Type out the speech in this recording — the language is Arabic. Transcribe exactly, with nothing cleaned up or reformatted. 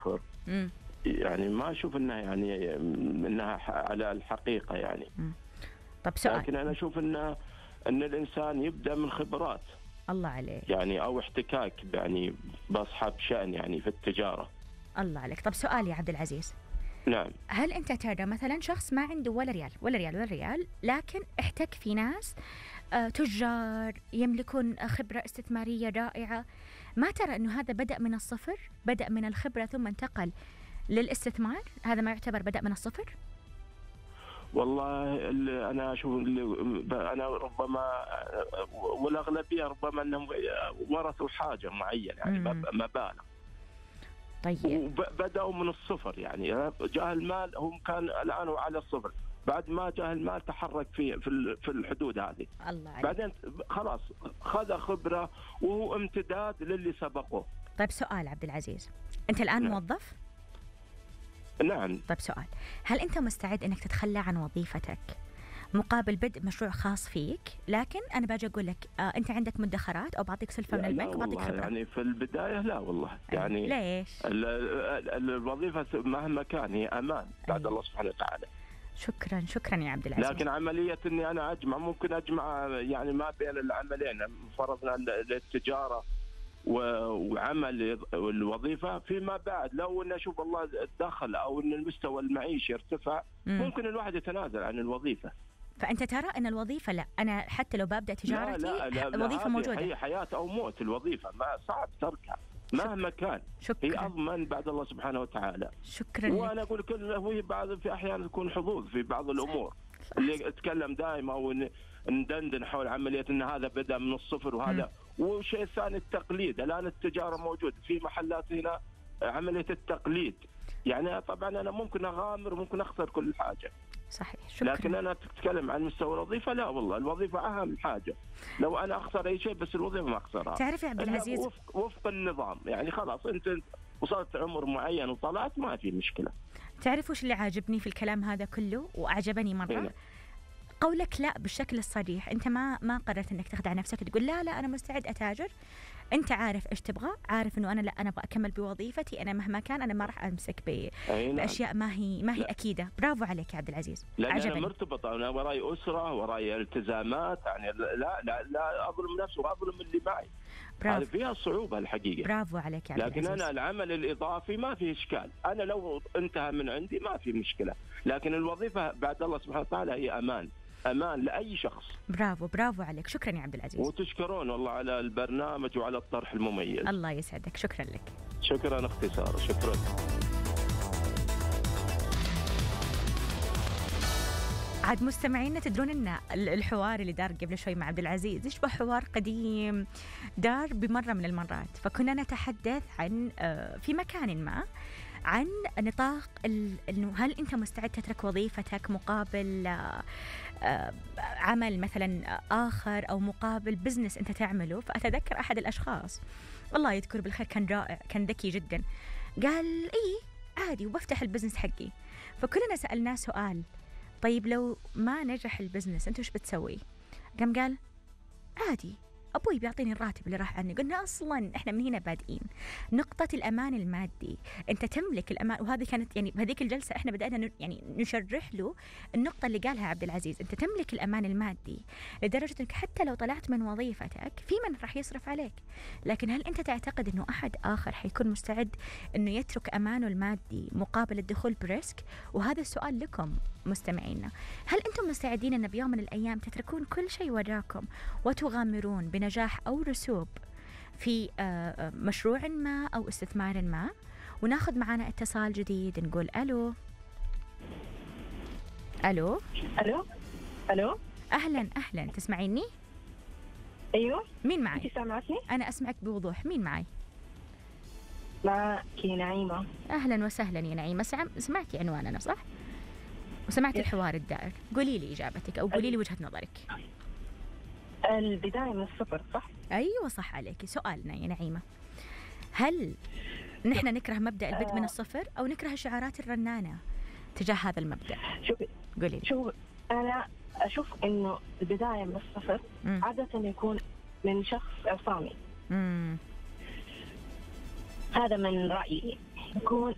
مم. يعني ما أشوف أنها يعني أنها على الحقيقة يعني. مم. طب سؤال. لكن أنا أشوف أن أن الإنسان يبدأ من خبرات. الله عليك. يعني أو احتكاك يعني بأصحاب شأن يعني في التجارة. الله عليك. طب سؤال يا عبد العزيز. نعم. هل أنت ترى مثلا شخص ما عنده ولا ريال ولا ريال ولا ريال، لكن احتك في ناس آه تجار يملكون خبرة استثمارية رائعة، ما ترى أنه هذا بدأ من الصفر، بدأ من الخبرة ثم انتقل للاستثمار؟ هذا ما يعتبر بدأ من الصفر؟ والله أنا أشوف أنا ربما والأغلبية ربما أنهم ورثوا حاجة معينة يعني مبالغ. طيب. وبدأوا من الصفر يعني جاء المال هم كان الآن على الصفر، بعد ما جاء المال تحرك في في الحدود هذه. الله عليك. بعدين خلاص خذ خبرة وهو امتداد للي سبقه. طيب سؤال عبد العزيز، أنت الآن نعم. موظف؟ نعم. طيب سؤال، هل أنت مستعد أنك تتخلى عن وظيفتك مقابل بدء مشروع خاص فيك؟ لكن أنا باجي أقول لك آه أنت عندك مدخرات أو بعطيك سلفة من البنك وبعطيك خبرة. يعني في البداية لا والله يعني. ليش؟ الوظيفة مهما كان هي أمان بعد الله سبحانه وتعالى. شكرا شكرا يا عبد العزيز. لكن عملية إني أنا أجمع ممكن أجمع يعني ما بين العملين، فرضنا التجارة وعمل الوظيفة فيما بعد لو أن أشوف الله الدخل أو أن المستوى المعيشي ارتفع مم. ممكن الواحد يتنازل عن الوظيفة. فأنت ترى أن الوظيفة لا، أنا حتى لو ببدأ تجارتي لا لا لا الوظيفة موجودة. هي حياة أو موت الوظيفة، ما صعب تركها مهما كان. شكرا. هي أضمن بعد الله سبحانه وتعالى. شكرا. وأنا أقول كل هو بعض في أحيان تكون حظوظ في بعض الأمور. صح. اللي أتكلم دائما وندندن حول عملية أن هذا بدأ من الصفر وهذا م. وشيء ثاني التقليد. الآن التجارة موجود في محلات هنا عملية التقليد، يعني طبعا أنا ممكن أغامر وممكن أخسر كل حاجة. صحيح. شكرا. لكن أنا تتكلم عن مستوى الوظيفة لا والله الوظيفة أهم حاجة. لو أنا أخسر أي شيء بس الوظيفة ما أخسرها. تعرف يا عبد العزيز وفق, وفق النظام يعني خلاص أنت وصلت عمر معين وطلعت ما في مشكلة. تعرف وش اللي عاجبني في الكلام هذا كله وأعجبني مرة؟ هنا. قولك لا بالشكل الصريح. أنت ما ما قررت أنك تخدع نفسك تقول لا لا أنا مستعد أتاجر. أنت عارف إيش تبغى، عارف إنه أنا لا أنا أبغى أكمل بوظيفتي، أنا مهما كان أنا ما راح أمسك ب... بأشياء ما هي ما هي لا. أكيدة. برافو عليك يا عبد العزيز. لا أنا مرتبطة، أنا وراي أسرة وراي التزامات يعني لا لا لا أظلم نفسي وأظلم اللي معي. هذه فيها صعوبة الحقيقة. برافو عليك يا عبد لكن العزيز. أنا العمل الإضافي ما فيه إشكال، أنا لو انتهى من عندي ما في مشكلة، لكن الوظيفة بعد الله سبحانه وتعالى هي أمان أمان لأي شخص. برافو برافو عليك. شكرا يا عبد العزيز. وتشكرون والله على البرنامج وعلى الطرح المميز. الله يسعدك. شكرا لك. شكرا أختي سارة. شكرا. عاد مستمعينا تدرون ان الحوار اللي دار قبل شوي مع عبد العزيز يشبه حوار قديم دار بمرة من المرات. فكنا نتحدث عن في مكان ما عن نطاق انه هل انت مستعد تترك وظيفتك مقابل عمل مثلا آخر أو مقابل بزنس أنت تعمله. فأتذكر أحد الأشخاص الله يذكر بالخير كان رائع، كان ذكي جدا، قال إيه عادي وبفتح البزنس حقي. فكلنا سألناه سؤال، طيب لو ما نجح البزنس أنت وش بتسوي؟ قام قال عادي أبوي بيعطيني الراتب اللي راح عني. قلنا أصلا إحنا من هنا بادئين نقطة الأمان المادي. أنت تملك الأمان، وهذه كانت يعني بهذيك الجلسة إحنا بدأنا يعني نشرح له النقطة اللي قالها عبد العزيز. أنت تملك الأمان المادي لدرجة أنك حتى لو طلعت من وظيفتك في من راح يصرف عليك، لكن هل أنت تعتقد أنه أحد آخر حيكون مستعد أنه يترك أمانه المادي مقابل الدخول بريسك؟ وهذا السؤال لكم مستمعينا، هل أنتم مستعدين أن بيوم من الأيام تتركون كل شيء وراكم وتغامرون بنجاح أو رسوب في مشروع ما أو استثمار ما؟ وناخذ معنا اتصال جديد. نقول ألو. ألو ألو ألو أهلا أهلا، تسمعيني؟ أيوه. مين معي؟ أنت سامعتني؟ أنا أسمعك بوضوح. مين معي؟ معك نعيمة. أهلا وسهلا يا نعيمة. سمعتي عنواننا صح؟ وسمعتي الحوار الدائر. قولي لي إجابتك أو قولي لي وجهة نظرك. البداية من الصفر صح؟ أيوة صح عليك. سؤالنا يا نعيمة، هل نحن نكره مبدأ البدء من الصفر أو نكره الشعارات الرنانة تجاه هذا المبدأ؟ شوفي قولي لي. شوف أنا أشوف إنه البداية من الصفر م. عادة يكون من شخص عصامي. مم. هذا من رأيي. يكون